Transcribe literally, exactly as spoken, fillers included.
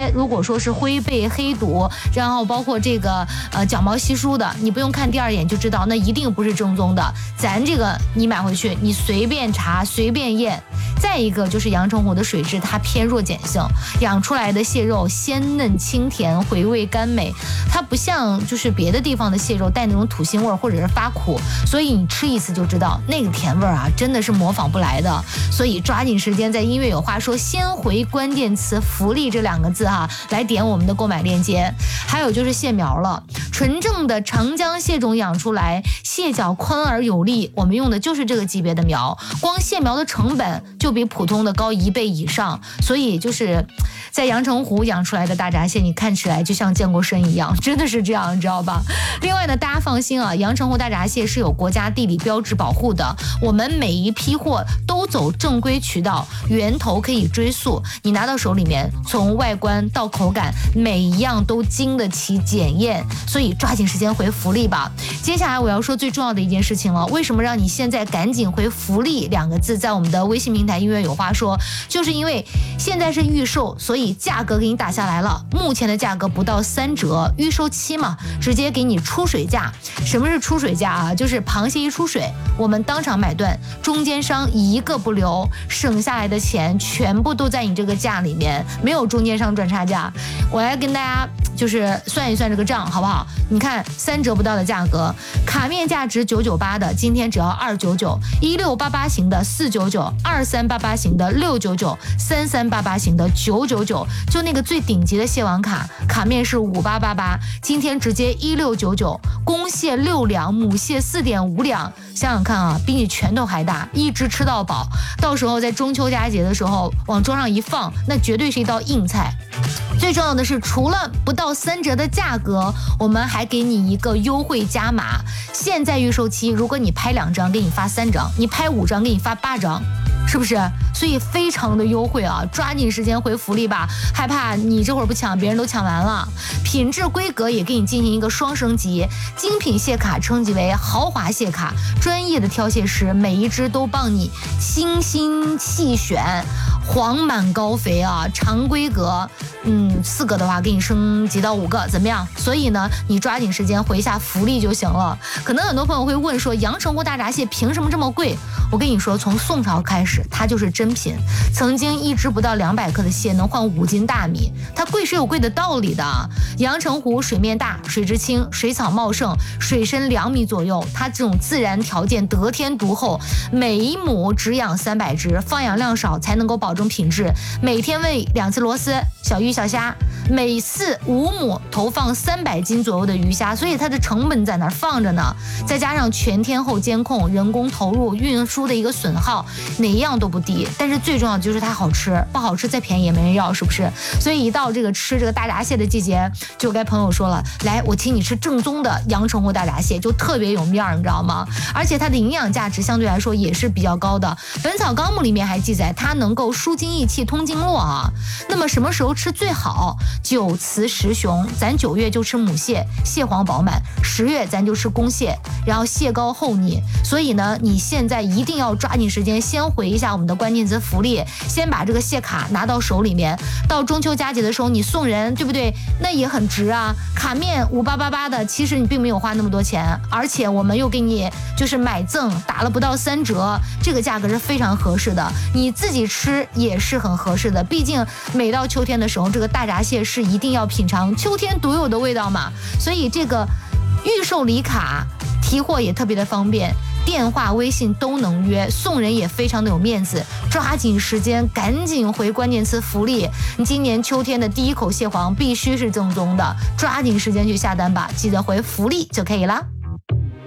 些如果说是灰背、黑肚，然后包括这个呃脚毛稀疏的，你不用看第二眼就知道，那一定不是正宗的。咱这个你买回去，你随便查随便验。再一个就是阳澄湖的水质，它偏弱碱性，养出来的蟹肉鲜嫩清甜，回味甘美。它不像就是别的地方的蟹肉带那种土腥味或者是发苦，所以你吃一次就知道那个甜味啊，真的是模仿不来的。所以抓紧时间，在音乐有话说，先回关键词福利这两个字哈，来点我们的购买链接。还有就是蟹苗了，纯正的长江蟹种养出来，蟹脚宽而有力，我们用的就是这个级别的苗，光蟹苗的成本就比普通的高一倍以上，所以就是在阳澄湖养出来的大闸蟹，你看起来就像见过身一样，真的是这样，你知道吧？另外呢，大家放心啊，阳澄湖大闸蟹是有国家地理标志保护的，我们每一批货都走正规渠道，源头可以追溯，你拿到手里面，从外观到口感，每一样都经得起检验，所以抓紧时间回福利吧。接下来我要说最重要的一件事情了，为什么让你现在赶紧回福利两个字在我们的微信平台音乐有话说，就是因为现在是预售，所以价格给你打下来了，目前的价格不到三折，预售期嘛，直接给你出水价。什么是出水价啊？就是螃蟹一出水，我们当场买断，中间商一个不留，省下来的钱全部都在你这个价里面，没有中间商赚差价。我来跟大家就是算一算这个账好不好？你看三折不到的价格，卡面价值九九八的，今天只要二九九，一六八八型的四九九，二三八八型的六九九，三三八八型的九九九，就那个最顶级的蟹王卡，卡面是五八八八，今天直接一六九九，公蟹六两，母蟹四点五两，想想看啊，比你拳头还大，一直吃到饱，到时候在中秋佳节的时候往桌上一放，那绝对是一道硬菜。最重要的是，除了不到三折的价格，我们还给你一个优惠加码。现在预售期，如果你拍两张，给你发三张；你拍五张，给你发八张。是不是？所以非常的优惠啊，抓紧时间回福利吧，害怕你这会儿不抢，别人都抢完了。品质规格也给你进行一个双升级，精品蟹卡升级为豪华蟹卡，专业的挑蟹师每一只都帮你精心细选，黄满高肥啊，长规格，嗯，四个的话给你升级到五个，怎么样？所以呢，你抓紧时间回一下福利就行了。可能很多朋友会问说，阳澄湖大闸蟹凭什么这么贵？我跟你说，从宋朝开始，它就是珍品。曾经一只不到两百克的蟹能换五斤大米，它贵是有贵的道理的。阳澄湖水面大，水质清，水草茂盛，水深两米左右，它这种自然条件得天独厚，每一亩只养三百只，放养量少才能够保证品质。每天喂两次螺丝、小鱼小虾，每次五亩投放三百斤左右的鱼虾，所以它的成本在那儿放着呢。再加上全天候监控、人工投入、运输的一个损耗，哪一样都不低。但是最重要的就是它好吃，不好吃再便宜也没人要，是不是？所以一到这个吃这个大闸蟹的季节，就该朋友说了，来，我请你吃正宗的阳澄湖大闸蟹，就特别有面儿，你知道吗？而且它的营养价值相对来说也是比较高的。本草纲目里面还记载，它能够舒筋益气、通经络啊。那么什么时候吃最好？九雌十雄，咱九月就吃母蟹，蟹黄饱满；十月咱就吃公蟹，然后蟹膏厚腻。所以呢，你现在一定要抓紧时间，先回一下我们的关键词福利，先把这个蟹卡拿到手里面。到中秋佳节的时候，你送人，对不对？那也很值啊。卡面五八八八的，其实你并没有花那么多钱，而且我们又给你就是买赠，打了不到三折，这个价格是非常合适的。你自己吃也是很合适的，毕竟每到秋天的时候，这个大闸蟹是一定要品尝秋天独有的味道嘛。所以这个预售礼卡提货也特别的方便，电话、微信都能约，送人也非常的有面子。抓紧时间，赶紧回关键词福利。你今年秋天的第一口蟹黄必须是正宗的，抓紧时间去下单吧，记得回福利就可以了。